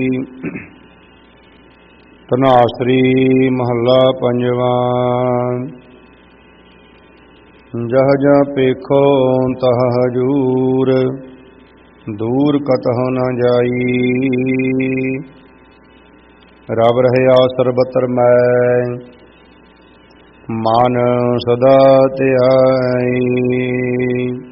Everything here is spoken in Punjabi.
ਧਨਾਸਰੀ ਮਹੱਲਾ ਪੰਜਵਾਂ। ਜਹ ਜਹ ਪੇਖੋ ਤਹ ਹਜੂਰ, ਦੂਰ ਕਤਹੁ ਨ ਜਾਈ। ਰਬ ਰਹਿਆ ਸਰਬਤਰ ਮੈਂ, ਮਨ ਸਦਾ ਧਿਆਈ।